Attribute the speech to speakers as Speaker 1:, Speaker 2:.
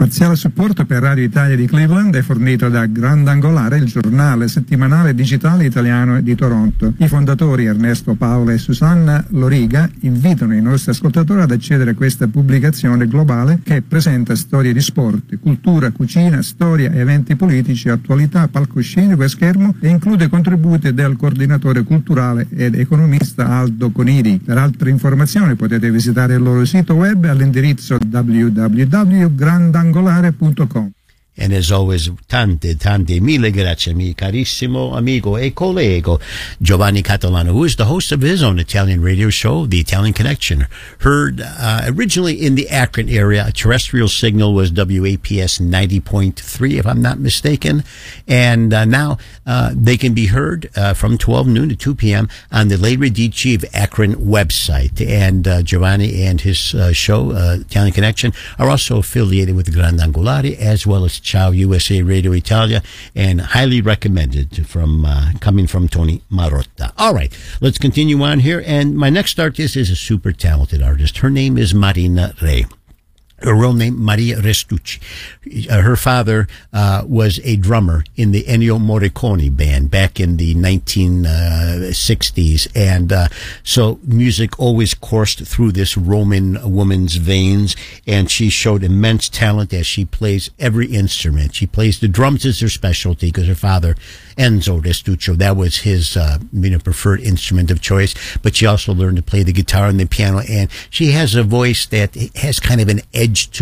Speaker 1: Parziale supporto per Radio Italia di Cleveland è fornito da Grandangolare, il giornale settimanale digitale italiano di Toronto. I fondatori Ernesto Paola e Susanna Loriga invitano i nostri ascoltatori ad accedere a questa pubblicazione globale che presenta storie di sport, cultura, cucina, storia, eventi politici, attualità, palcoscenico e schermo e include contributi del coordinatore culturale ed economista Aldo Conidi. Per altre informazioni potete visitare il loro sito web all'indirizzo www.grandangolare.com.
Speaker 2: And as always, tante mille grazie, mi carissimo amico e collego Giovanni Catalano, who is the host of his own Italian radio show, The Italian Connection. Heard originally in the Akron area. A terrestrial signal was WAPS 90.3, if I'm not mistaken. And now they can be heard from 12 noon to 2 p.m. on the Le Radici of Akron website. And Giovanni and his show, Italian Connection, are also affiliated with Grandangolare as well as Ciao USA Radio Italia, and highly recommended from coming from Tony Marotta. All right, let's continue on here. And my next artist is a super talented artist. Her name is Marina Re. Her real name, Maria Restucci. Her father was a drummer in the Ennio Morricone band back in the 1960s. And so music always coursed through this Roman woman's veins. And she showed immense talent as she plays every instrument. She plays the drums as her specialty because her father, Enzo Restuccio, that was his preferred instrument of choice. But she also learned to play the guitar and the piano. And she has a voice that has kind of an edge to